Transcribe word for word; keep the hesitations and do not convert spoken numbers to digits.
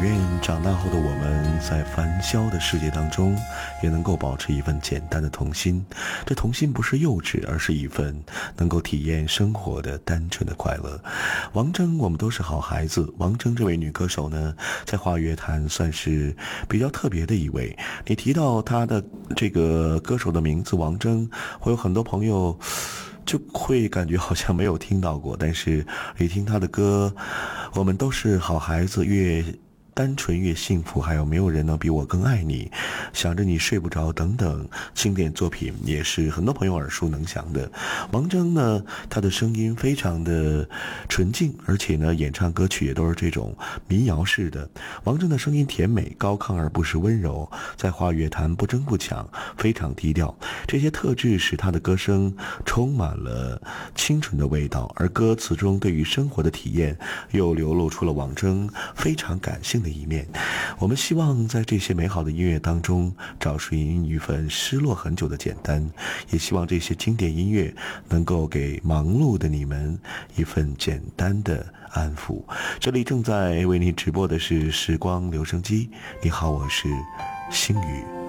愿长大后的我们在繁嚣的世界当中也能够保持一份简单的童心，这童心不是幼稚，而是一份能够体验生活的单纯的快乐。王铮，我们都是好孩子。王铮这位女歌手呢，在华语乐坛算是比较特别的一位。你提到她的这个歌手的名字王铮，会有很多朋友就会感觉好像没有听到过，但是你听他的歌，我们都是好孩子，越单纯越幸福，还有没有人能比我更爱你，想着你睡不着等等经典作品，也是很多朋友耳熟能详的。王铮呢，他的声音非常的纯净，而且呢演唱歌曲也都是这种民谣式的。王铮的声音甜美高亢而不是温柔，在华语乐坛不争不抢，非常低调，这些特质使他的歌声充满了清纯的味道，而歌词中对于生活的体验又流露出了王铮非常感性的一面。我们希望在这些美好的音乐当中找寻一份失落很久的简单，也希望这些经典音乐能够给忙碌的你们一份简单的安抚。这里正在为你直播的是时光留声机，你好，我是星宇。